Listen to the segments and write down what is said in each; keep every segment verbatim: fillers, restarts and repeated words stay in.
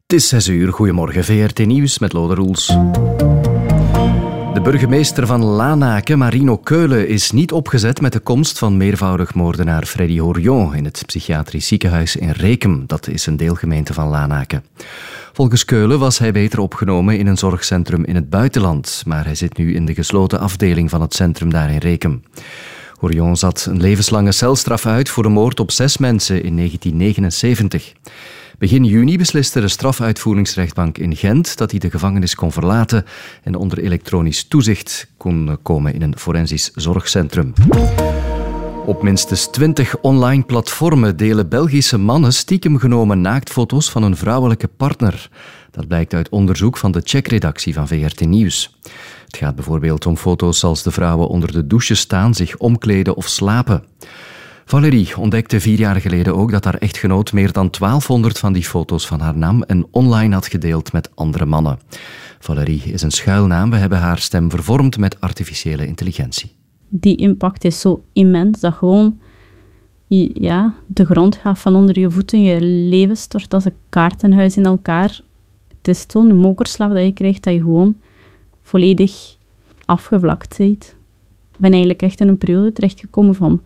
Het is zes uur. Goedemorgen, V R T Nieuws met Lode Roels. De burgemeester van Lanaken, Marino Keulen, is niet opgezet met de komst van meervoudig moordenaar Freddy Horion in het psychiatrisch ziekenhuis in Rekem. Dat is een deelgemeente van Lanaken. Volgens Keulen was hij beter opgenomen in een zorgcentrum in het buitenland, maar hij zit nu in de gesloten afdeling van het centrum daar in Rekem. Horion zat een levenslange celstraf uit voor de moord op zes mensen in negentien negenenzeventig. Begin juni besliste de strafuitvoeringsrechtbank in Gent dat hij de gevangenis kon verlaten en onder elektronisch toezicht kon komen in een forensisch zorgcentrum. Op minstens twintig online platformen delen Belgische mannen stiekem genomen naaktfoto's van een vrouwelijke partner. Dat blijkt uit onderzoek van de Check-redactie van V R T Nieuws. Het gaat bijvoorbeeld om foto's als de vrouwen onder de douche staan, zich omkleden of slapen. Valérie ontdekte vier jaar geleden ook dat haar echtgenoot meer dan twaalfhonderd van die foto's van haar nam en online had gedeeld met andere mannen. Valérie is een schuilnaam. We hebben haar stem vervormd met artificiële intelligentie. Die impact is zo immens dat gewoon ja, de grond gaat van onder je voeten, je leven stort als een kaartenhuis in elkaar. Het is zo'n mokerslag dat je krijgt dat je gewoon volledig afgevlakt bent. Ik ben eigenlijk echt in een periode terechtgekomen van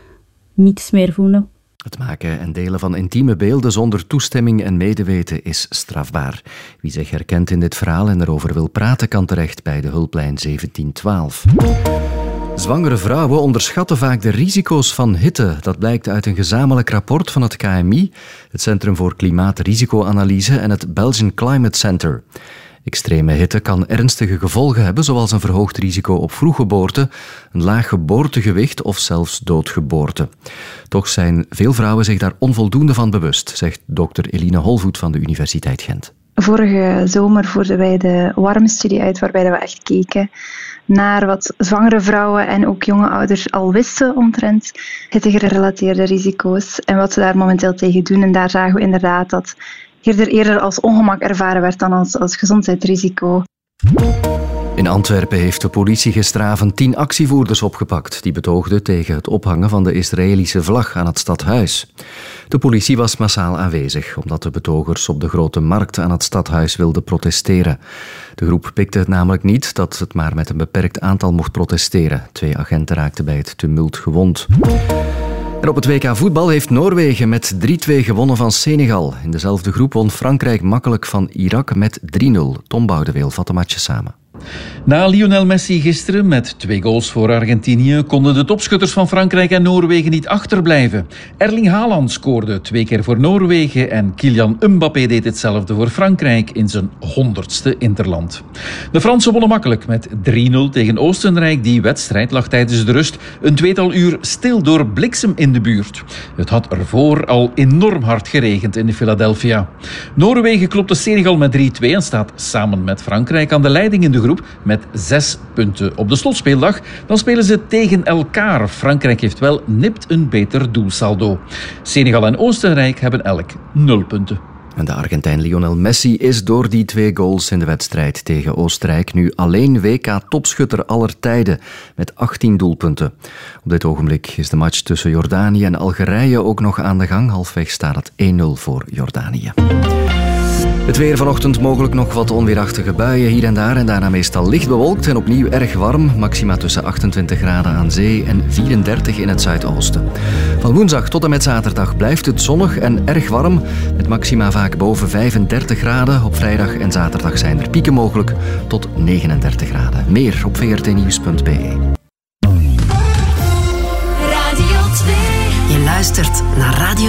niets meer voelen. Het maken en delen van intieme beelden zonder toestemming en medeweten is strafbaar. Wie zich herkent in dit verhaal en erover wil praten, kan terecht bij de hulplijn zeventien twaalf. Zwangere vrouwen onderschatten vaak de risico's van hitte. Dat blijkt uit een gezamenlijk rapport van het K M I, het Centrum voor Klimaatrisicoanalyse en het Belgian Climate Center. Extreme hitte kan ernstige gevolgen hebben, zoals een verhoogd risico op vroeggeboorte, een laag geboortegewicht of zelfs doodgeboorte. Toch zijn veel vrouwen zich daar onvoldoende van bewust, zegt dokter Eline Holvoet van de Universiteit Gent. Vorige zomer voerden wij de warmstudie uit, waarbij we echt keken naar wat zwangere vrouwen en ook jonge ouders al wisten omtrent hittegerelateerde risico's en wat ze daar momenteel tegen doen. En daar zagen we inderdaad dat eerder eerder als ongemak ervaren werd dan als, als gezondheidsrisico. In Antwerpen heeft de politie gisteravond tien actievoerders opgepakt die betoogden tegen het ophangen van de Israëlische vlag aan het stadhuis. De politie was massaal aanwezig, omdat de betogers op de Grote Markt aan het stadhuis wilden protesteren. De groep pikte het namelijk niet dat het maar met een beperkt aantal mocht protesteren. Twee agenten raakten bij het tumult gewond. En op het W K voetbal heeft Noorwegen met drie twee gewonnen van Senegal. In dezelfde groep won Frankrijk makkelijk van Irak met drie nul. Tom Boudeweel vat de matches samen. Na Lionel Messi gisteren met twee goals voor Argentinië konden de topschutters van Frankrijk en Noorwegen niet achterblijven. Erling Haaland scoorde twee keer voor Noorwegen en Kylian Mbappé deed hetzelfde voor Frankrijk in zijn honderdste interland. De Fransen wonnen makkelijk met drie nul tegen Oostenrijk. Die wedstrijd lag tijdens de rust een tweetal uur stil door bliksem in de buurt. Het had ervoor al enorm hard geregend in Philadelphia. Noorwegen klopte Senegal met drie twee en staat samen met Frankrijk aan de leiding in de groep met zes punten. Op de slotspeeldag dan spelen ze tegen elkaar. Frankrijk heeft wel nipt een beter doelsaldo. Senegal en Oostenrijk hebben elk nul punten. En de Argentijn Lionel Messi is door die twee goals in de wedstrijd tegen Oostenrijk nu alleen W K-topschutter aller tijden met achttien doelpunten. Op dit ogenblik is de match tussen Jordanië en Algerije ook nog aan de gang. Halfweg staat het één nul voor Jordanië. Het weer vanochtend mogelijk nog wat onweerachtige buien hier en daar en daarna meestal licht bewolkt en opnieuw erg warm. Maxima tussen achtentwintig graden aan zee en vierendertig in het zuidoosten. Van woensdag tot en met zaterdag blijft het zonnig en erg warm, met maxima vaak boven vijfendertig graden. Op vrijdag en zaterdag zijn er pieken mogelijk tot negenendertig graden. Meer op v r t nieuws punt b e. Radio twee. Je luistert naar Radio